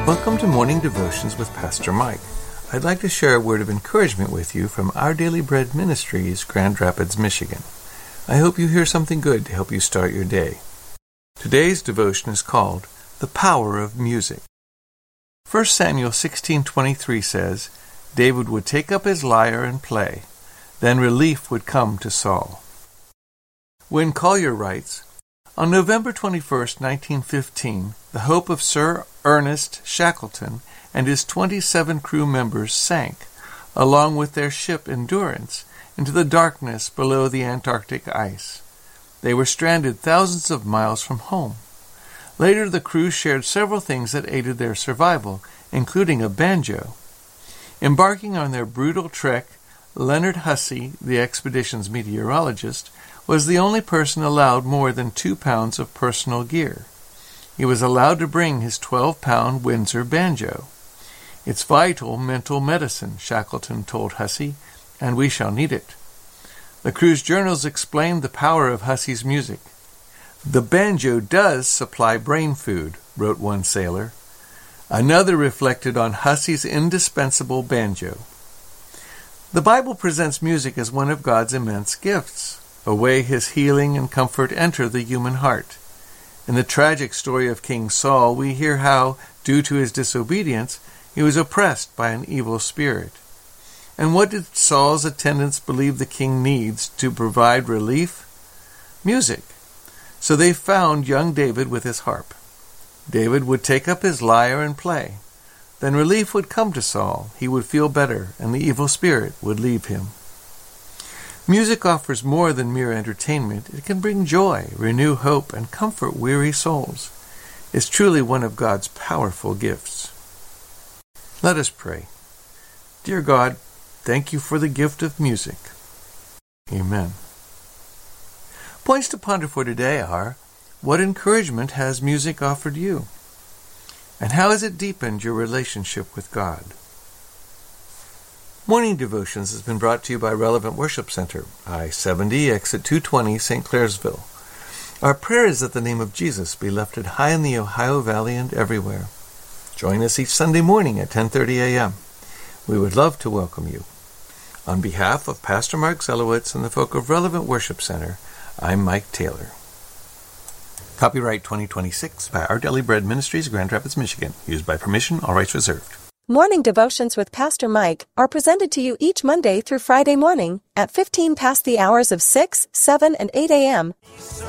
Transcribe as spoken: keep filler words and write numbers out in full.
Welcome to Morning Devotions with Pastor Mike. I'd like to share a word of encouragement with you from Our Daily Bread Ministries, Grand Rapids, Michigan. I hope you hear something good to help you start your day. Today's devotion is called The Power of Music. First Samuel sixteen twenty-three says, David would take up his lyre and play. Then relief would come to Saul. Win Collier writes, on November twenty-first, nineteen fifteen, the Hope of Sir Ernest Shackleton and his twenty-seven crew members sank, along with their ship Endurance, into the darkness below the Antarctic ice. They were stranded thousands of miles from home. Later, the crew shared several things that aided their survival, including a banjo. Embarking on their brutal trek, Leonard Hussey, the expedition's meteorologist, was the only person allowed more than two pounds of personal gear. He was allowed to bring his twelve-pound Windsor banjo. It's vital mental medicine, Shackleton told Hussey, and we shall need it. The crew's journals explained the power of Hussey's music. The banjo does supply brain food, wrote one sailor. Another reflected on Hussey's indispensable banjo. The Bible presents music as one of God's immense gifts, a way his healing and comfort enter the human heart. In the tragic story of King Saul, we hear how, due to his disobedience, he was oppressed by an evil spirit. And what did Saul's attendants believe the king needs to provide relief? Music. So they found young David with his harp. David would take up his lyre and play. Then relief would come to Saul. He would feel better, and the evil spirit would leave him. Music offers more than mere entertainment. It can bring joy, renew hope, and comfort weary souls. It's truly one of God's powerful gifts. Let us pray. Dear God, thank you for the gift of music. Amen. Points to ponder for today are, what encouragement has music offered you? And how has it deepened your relationship with God? Morning Devotions has been brought to you by Relevant Worship Center, I seventy, exit two twenty, Saint Clairsville. Our prayer is that the name of Jesus be lifted high in the Ohio Valley and everywhere. Join us each Sunday morning at ten thirty a.m. We would love to welcome you. On behalf of Pastor Mark Zelowitz and the folk of Relevant Worship Center, I'm Mike Taylor. Copyright twenty twenty-six by Our Daily Bread Ministries, Grand Rapids, Michigan. Used by permission, all rights reserved. Morning Devotions with Pastor Mike are presented to you each Monday through Friday morning at fifteen past the hours of six, seven, and eight a.m.